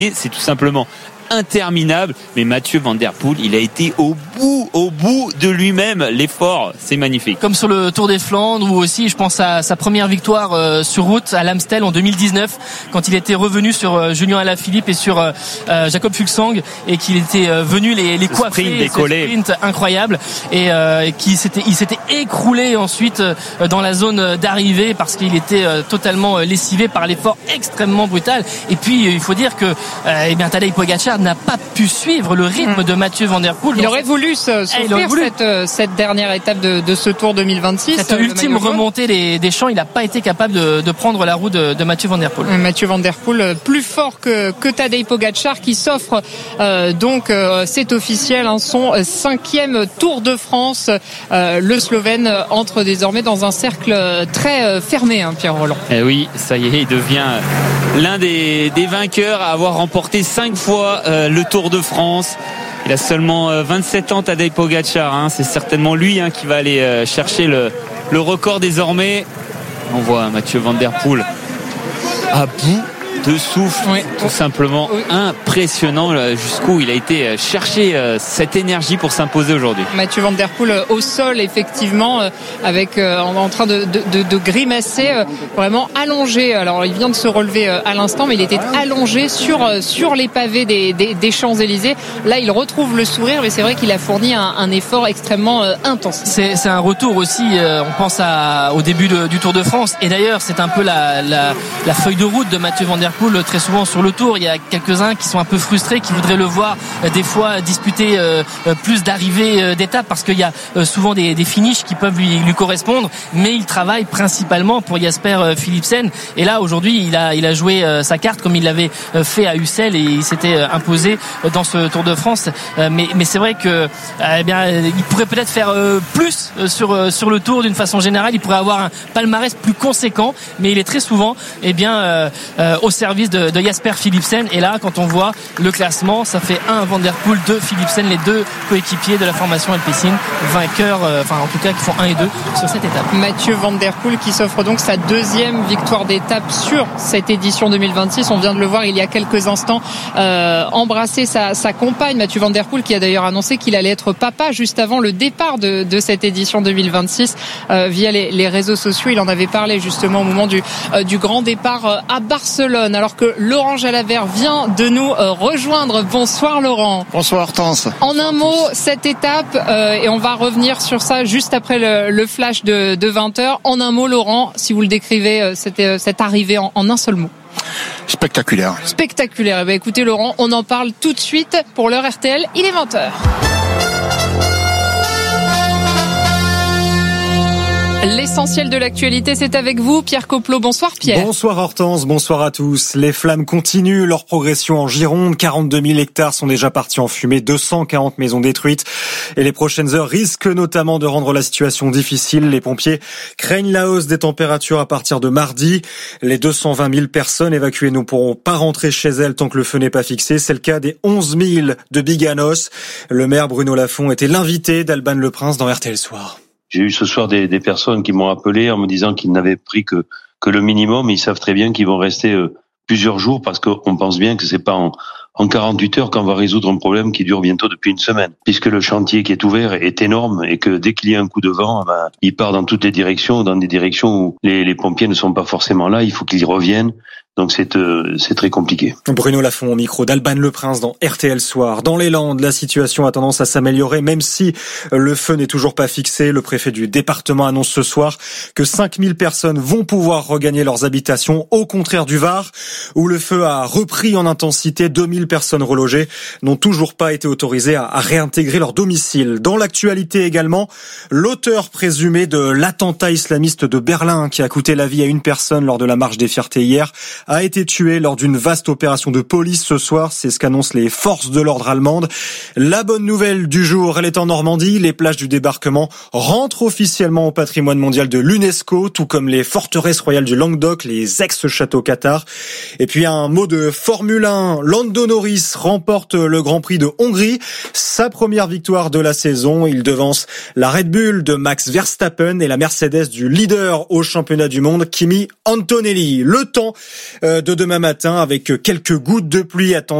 c'est tout simplement interminable, mais Mathieu Van Der Poel, il a été au bout de lui-même. L'effort, c'est magnifique. Comme sur le Tour des Flandres, ou aussi, je pense à sa première victoire sur route à l'Amstel en 2019, quand il était revenu sur Julien Alaphilippe et sur Jakob Fuglsang, et qu'il était venu les coiffer, ce sprint incroyable, et il s'était écroulé ensuite dans la zone d'arrivée parce qu'il était totalement lessivé par l'effort extrêmement brutal. Et puis, il faut dire que Tadej Pogačar n'a pas pu suivre le rythme de Mathieu Van Der Poel. Il aurait voulu cette dernière étape de ce Tour 2026. Cette ultime remontée des champs, il n'a pas été capable de prendre la roue de Mathieu Van Der Poel. Mathieu Van Der Poel, plus fort que Tadej Pogačar, qui s'offre c'est officiel, son 5e Tour de France. Le Slovène entre désormais dans un cercle très fermé, Pierre Rolland. Eh oui, ça y est, il devient l'un des vainqueurs à avoir remporté 5 fois le Tour de France. Il a seulement 27 ans, Tadej Pogačar. C'est certainement lui qui va aller chercher le record désormais. On voit Mathieu Van Der Poel à bout de souffle, tout simplement impressionnant jusqu'où il a été chercher cette énergie pour s'imposer aujourd'hui. Mathieu Van Der Poel au sol, effectivement, avec en train de grimacer, vraiment allongé. Alors il vient de se relever à l'instant, mais il était allongé sur les pavés des Champs-Élysées. Là, il retrouve le sourire, mais c'est vrai qu'il a fourni un effort extrêmement intense. C'est un retour aussi, on pense au début du Tour de France, et d'ailleurs c'est un peu la feuille de route de Mathieu Van Der Poel. Très souvent sur le Tour, il y a quelques-uns qui sont un peu frustrés, qui voudraient le voir des fois disputer plus d'arrivées d'étapes, parce qu'il y a souvent des finishes qui peuvent lui correspondre, mais il travaille principalement pour Jasper Philipsen, et là aujourd'hui il a joué sa carte comme il l'avait fait à Ussel, et il s'était imposé dans ce Tour de France, mais c'est vrai que il pourrait peut-être faire plus sur le Tour d'une façon générale. Il pourrait avoir un palmarès plus conséquent, mais il est très souvent au service de Jasper Philipsen, et là quand on voit le classement, ça fait 1 Van Der Poel, 2 Philipsen, les deux coéquipiers de la formation Alpecin, vainqueurs, en tout cas qui font 1 et 2 sur cette étape. Mathieu Van Der Poel qui s'offre donc sa 2e victoire d'étape sur cette édition 2026. On vient de le voir il y a quelques instants embrasser sa compagne, Mathieu Van Der Poel, qui a d'ailleurs annoncé qu'il allait être papa juste avant le départ de cette édition 2026 via les réseaux sociaux. Il en avait parlé justement au moment du grand départ à Barcelone, alors que Laurent Jalabert vient de nous rejoindre. Bonsoir Laurent. Bonsoir Hortense. En un mot, cette étape, et on va revenir sur ça juste après le flash de 20h. En un mot Laurent, si vous le décrivez, cette arrivée en un seul mot. Spectaculaire. Spectaculaire. Écoutez Laurent, on en parle tout de suite. Pour l'heure RTL, il est 20h. L'essentiel de l'actualité, c'est avec vous, Pierre Coplot. Bonsoir Pierre. Bonsoir Hortense, bonsoir à tous. Les flammes continuent leur progression en Gironde. 42 000 hectares sont déjà partis en fumée, 240 maisons détruites. Et les prochaines heures risquent notamment de rendre la situation difficile. Les pompiers craignent la hausse des températures à partir de mardi. Les 220 000 personnes évacuées ne pourront pas rentrer chez elles tant que le feu n'est pas fixé. C'est le cas des 11 000 de Biganos. Le maire Bruno Lafont était l'invité d'Alban Leprince dans RTL Soir. J'ai eu ce soir des personnes qui m'ont appelé en me disant qu'ils n'avaient pris que le minimum. Ils savent très bien qu'ils vont rester plusieurs jours, parce qu'on pense bien que c'est pas en 48 heures qu'on va résoudre un problème qui dure bientôt depuis une semaine. Puisque le chantier qui est ouvert est énorme, et que dès qu'il y a un coup de vent, il part dans toutes les directions, dans des directions où les pompiers ne sont pas forcément là. Il faut qu'ils y reviennent. Donc c'est très compliqué. Bruno Lafont au micro d'Alban Leprince dans RTL Soir. Dans les Landes, la situation a tendance à s'améliorer, même si le feu n'est toujours pas fixé. Le préfet du département annonce ce soir que 5000 personnes vont pouvoir regagner leurs habitations, au contraire du Var, où le feu a repris en intensité. 2000 personnes relogées n'ont toujours pas été autorisées à réintégrer leur domicile. Dans l'actualité également, l'auteur présumé de l'attentat islamiste de Berlin, qui a coûté la vie à une personne lors de la marche des fiertés hier, a été tué lors d'une vaste opération de police ce soir. C'est ce qu'annoncent les forces de l'ordre allemandes. La bonne nouvelle du jour, elle est en Normandie. Les plages du débarquement rentrent officiellement au patrimoine mondial de l'UNESCO, tout comme les forteresses royales du Languedoc, les ex-châteaux Qatar. Et puis un mot de Formule 1. Lando Norris remporte le Grand Prix de Hongrie. Sa première victoire de la saison. Il devance la Red Bull de Max Verstappen et la Mercedes du leader au championnat du monde, Kimi Antonelli. Le temps de demain matin avec quelques gouttes de pluie attendues